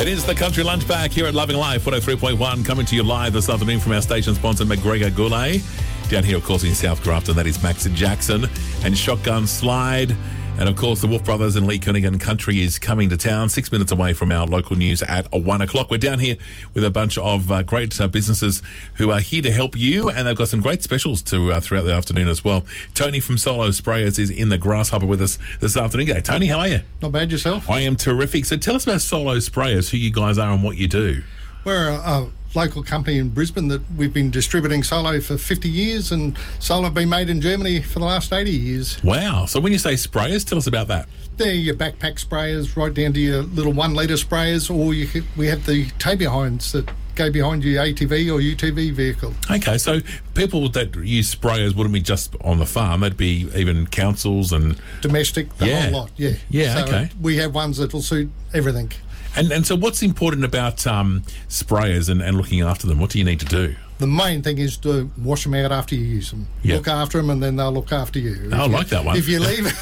It is the Country Lunch Back here at Loving Life 103.1, coming to you live this afternoon from our station sponsor, McGregor Goulet. Down here, of course, in South Grafton, that is Max Jackson and Shotgun Slide. And, of course, the Wolf Brothers and Lee Kunigan Country is coming to town 6 minutes away from our local news at 1 o'clock. We're down here with a bunch of great businesses who are here to help you, and they've got some great specials to throughout the afternoon as well. Tony from Solo Sprayers is in the Grasshopper with us this afternoon. G'day, Tony. How are you? Not bad, yourself? I am terrific. So tell us about Solo Sprayers, who you guys are and what you do. We're a local company in Brisbane that we've been distributing Solo for 50 years, and Solo have been made in Germany for the last 80 years. Wow. So when you say sprayers, tell us about that. They're your backpack sprayers right down to your little 1 litre sprayers, or we have the tow behinds that go behind your ATV or UTV vehicle. Okay, so people that use sprayers wouldn't be just on the farm, they'd be even councils and... Domestic, the whole lot, yeah. Yeah, so okay. We have ones that will suit everything. And so what's important about sprayers and looking after them? What do you need to do? The main thing is to wash them out after you use them. Yep. Look after them, and then they'll look after you. I like that one. If you leave...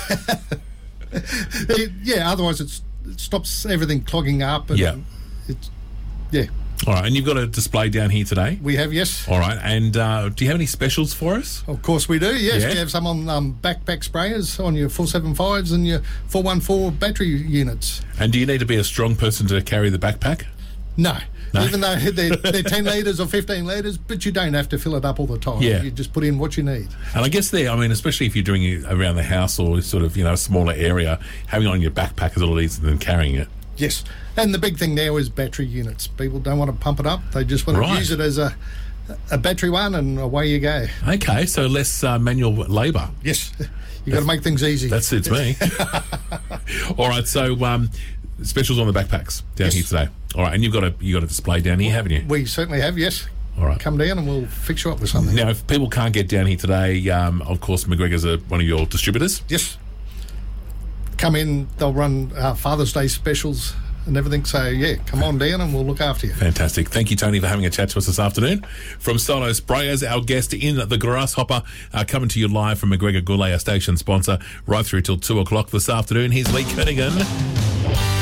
yeah, otherwise it stops everything clogging up. And yeah. All right, and you've got a display down here today? We have, yes. All right, and do you have any specials for us? Of course we do, yes. Yeah. We have some on backpack sprayers on your 475s and your 414 battery units. And do you need to be a strong person to carry the backpack? No. Even though they're 10 litres or 15 litres, but you don't have to fill it up all the time. Yeah. You just put in what you need. And I guess especially if you're doing it around the house or sort of, a smaller area, having it on your backpack is a lot easier than carrying it. Yes. And the big thing now is battery units. People don't want to pump it up. They just want to use it as a battery one, and away you go. Okay, so less manual labour. Yes. You've got to make things easy. That suits me. All right, so specials on the backpacks down here today. All right, and you've got a display down here, haven't you? We certainly have, yes. All right. Come down and we'll fix you up with something. Now, if people can't get down here today, of course, McGregor's one of your distributors. Yes. Come in, they'll run Father's Day specials and everything. So, yeah, come on down and we'll look after you. Fantastic. Thank you, Tony, for having a chat to us this afternoon. From Solo Sprayers, our guest in the Grasshopper, coming to you live from McGregor Goulet, our station sponsor, right through till 2 o'clock this afternoon. Here's Lee Kunigan.